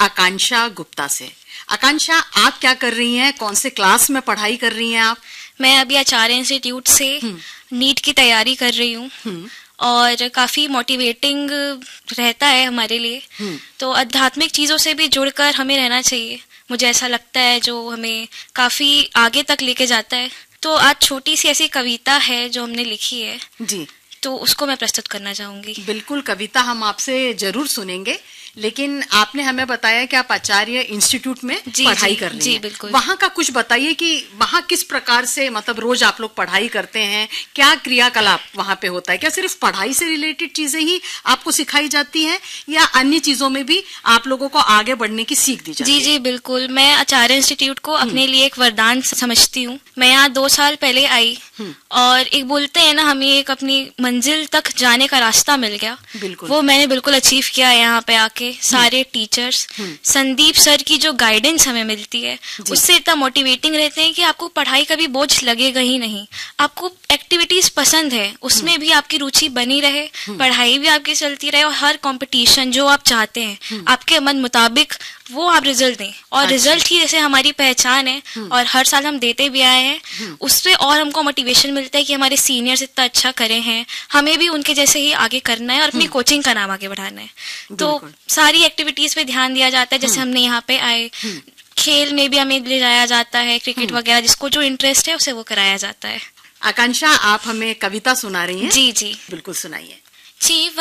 आकांक्षा गुप्ता से। आकांक्षा, आप क्या कर रही हैं? कौन से क्लास में पढ़ाई कर रही हैं आप? मैं अभी आचार्य इंस्टीट्यूट से नीट की तैयारी कर रही हूँ और काफी मोटिवेटिंग रहता है हमारे लिए। तो आध्यात्मिक चीजों से भी जुड़कर हमें रहना चाहिए, मुझे ऐसा लगता है, जो हमें काफी आगे तक लेके जाता है। तो आज छोटी सी ऐसी कविता है जो हमने लिखी है जी, तो उसको मैं प्रस्तुत करना चाहूंगी। बिल्कुल, कविता हम आपसे जरूर सुनेंगे, लेकिन आपने हमें बताया कि आप आचार्य इंस्टीट्यूट में पढ़ाई कर रही हैं। जी बिल्कुल। वहाँ का कुछ बताइए कि वहाँ किस प्रकार से, मतलब रोज आप लोग पढ़ाई करते हैं, क्या क्रियाकलाप वहाँ पे होता है? क्या सिर्फ पढ़ाई से रिलेटेड चीजें ही आपको सिखाई जाती हैं या अन्य चीजों में भी आप लोगों को आगे बढ़ने की सीख दी जाती है? जी जी बिल्कुल, मैं आचार्य इंस्टीट्यूट को अपने लिए एक वरदान समझती हूँ। मैं यहाँ 2 साल पहले आई और एक बोलते हैं ना, हमें एक अपनी मंजिल तक जाने का रास्ता मिल गया। बिल्कुल। वो मैंने बिल्कुल अचीव किया है यहाँ पे आके। सारे टीचर्स, संदीप सर की जो गाइडेंस हमें मिलती है उससे इतना मोटिवेटिंग रहते हैं कि आपको पढ़ाई का भी बोझ लगेगा ही नहीं। आपको एक्टिविटीज पसंद है, उसमें भी आपकी रुचि बनी रहे, पढ़ाई भी आपकी चलती रहे और हर कंपटीशन जो आप चाहते हैं आपके मन मुताबिक वो आप रिजल्ट दें। और रिजल्ट ही जैसे हमारी पहचान है और हर साल हम देते भी आए हैं, उससे और हमको मोटिवेशन मिलता है कि हमारे सीनियर्स इतना अच्छा करे हैं, हमें भी उनके जैसे ही आगे करना है और अपनी कोचिंग का नाम आगे बढ़ाना है। तो सारी एक्टिविटीज पे ध्यान दिया जाता है। जैसे हमने यहाँ पे आए, खेल में भी हमें ले जाया जाता है, क्रिकेट वगैरह, जिसको जो इंटरेस्ट है उसे वो कराया जाता है। आकांक्षा, आप हमें कविता सुना रही हैं? जी जी बिल्कुल, सुनाइए। जीवन